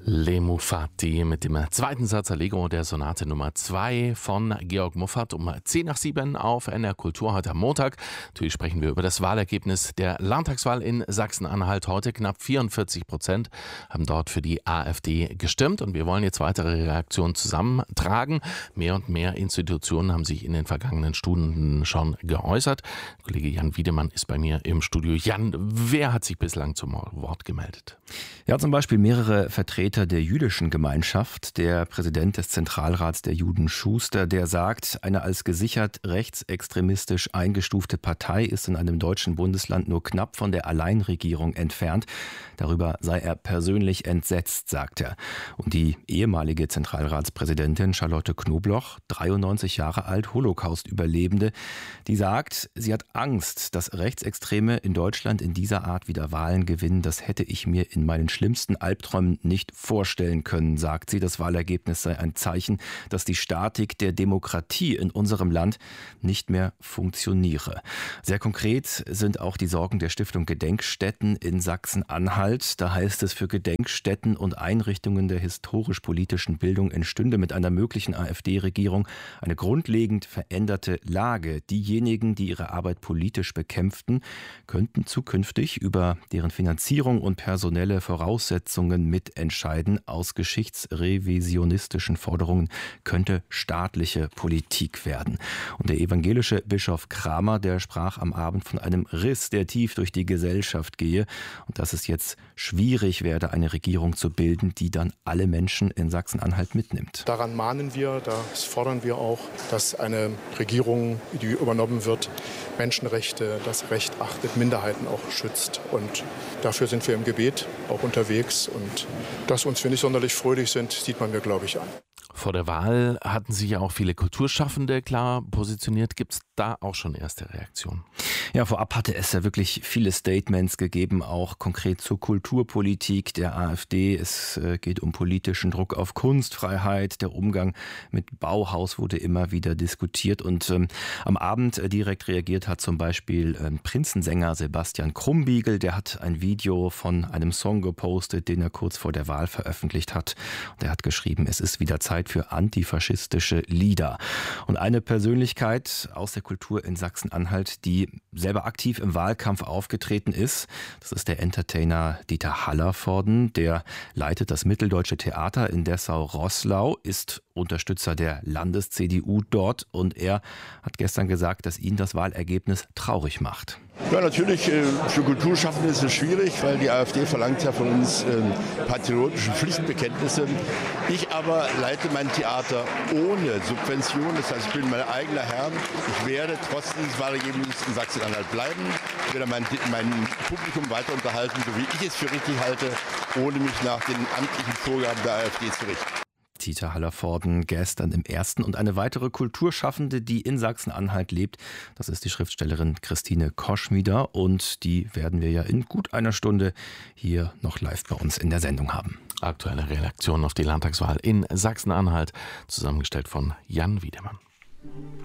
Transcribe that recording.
Le Muffati mit dem zweiten Satz Allegro der Sonate Nummer 2 von Georg Muffat um 6:10 auf NR Kultur heute am Montag. Natürlich sprechen wir über das Wahlergebnis der Landtagswahl in Sachsen-Anhalt heute. Knapp 44% haben dort für die AfD gestimmt und wir wollen jetzt weitere Reaktionen zusammentragen. Mehr und mehr Institutionen haben sich in den vergangenen Stunden schon geäußert. Kollege Jan Wiedemann ist bei mir im Studio. Jan, wer hat sich bislang zum Wort gemeldet? Ja, zum Beispiel mehrere Vertreter der jüdischen Gemeinschaft. Der Präsident des Zentralrats der Juden, Schuster, der sagt, eine als gesichert rechtsextremistisch eingestufte Partei ist in einem deutschen Bundesland nur knapp von der Alleinregierung entfernt. Darüber sei er persönlich entsetzt, sagt er. Und die ehemalige Zentralratspräsidentin Charlotte Knobloch, 93 Jahre alt, Holocaust-Überlebende, die sagt, sie hat Angst, dass Rechtsextreme in Deutschland in dieser Art wieder Wahlen gewinnen. Das hätte ich mir in meinen schlimmsten Albträumen nicht vorstellen können, sagt sie. Das Wahlergebnis sei ein Zeichen, dass die Statik der Demokratie in unserem Land nicht mehr funktioniere. Sehr konkret sind auch die Sorgen der Stiftung Gedenkstätten in Sachsen-Anhalt. Da heißt es, für Gedenkstätten und Einrichtungen der historisch-politischen Bildung entstünde mit einer möglichen AfD-Regierung eine grundlegend veränderte Lage. Diejenigen, die ihre Arbeit politisch bekämpften, könnten zukünftig über deren Finanzierung und personelle Voraussetzungen mitentscheiden. Aus geschichtsrevisionistischen Forderungen könnte staatliche Politik werden. Und der evangelische Bischof Kramer, der sprach am Abend von einem Riss, der tief durch die Gesellschaft gehe und dass es jetzt schwierig werde, eine Regierung zu bilden, die dann alle Menschen in Sachsen-Anhalt mitnimmt. Daran mahnen wir, das fordern wir auch, dass eine Regierung, die übernommen wird, Menschenrechte, das Recht achtet, Minderheiten auch schützt. Und dafür sind wir im Gebet auch unterwegs. Und dass uns wir nicht sonderlich fröhlich sind, sieht man mir, glaube ich, an. Vor der Wahl hatten sich ja auch viele Kulturschaffende klar positioniert. Gibt es da auch schon erste Reaktionen? Ja, vorab hatte es ja wirklich viele Statements gegeben, auch konkret zur Kulturpolitik der AfD. Es geht um politischen Druck auf Kunstfreiheit. Der Umgang mit Bauhaus wurde immer wieder diskutiert. Und am Abend direkt reagiert hat zum Beispiel Prinzensänger Sebastian Krumbiegel. Der hat ein Video von einem Song gepostet, den er kurz vor der Wahl veröffentlicht hat. Und er hat geschrieben, es ist wieder Zeit für antifaschistische Lieder. Und eine Persönlichkeit aus der Kultur in Sachsen-Anhalt, die selber aktiv im Wahlkampf aufgetreten ist, das ist der Entertainer Dieter Hallervorden. Der leitet das Mitteldeutsche Theater in Dessau-Roßlau, ist Unterstützer der Landes-CDU dort und er hat gestern gesagt, dass ihn das Wahlergebnis traurig macht. Ja, natürlich, für Kulturschaffende ist es schwierig, weil die AfD verlangt ja von uns patriotische Pflichtbekenntnisse. Ich aber leite mein Theater ohne Subvention, das heißt, ich bin mein eigener Herr. Ich werde trotz dieses Wahlergebnisses in Sachsen-Anhalt bleiben, ich werde mein Publikum weiter unterhalten, so wie ich es für richtig halte, ohne mich nach den amtlichen Vorgaben der AfD zu richten. Dieter Hallervorden gestern im Ersten. Und eine weitere Kulturschaffende, die in Sachsen-Anhalt lebt, das ist die Schriftstellerin Christine Koschmider. Und die werden wir ja in gut einer Stunde hier noch live bei uns in der Sendung haben. Aktuelle Reaktion auf die Landtagswahl in Sachsen-Anhalt, zusammengestellt von Jan Wiedemann.